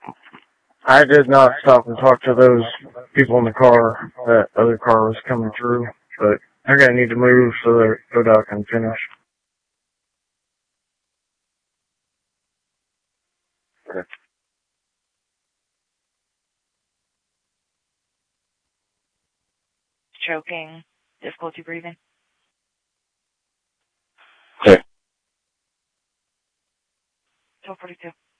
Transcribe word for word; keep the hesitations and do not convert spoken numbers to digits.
I did not stop and talk to those people in the car. That other car was coming through, but they're gonna need to move so that O D O T can finish. Okay. Choking, difficulty breathing. Okay. twelve forty-two.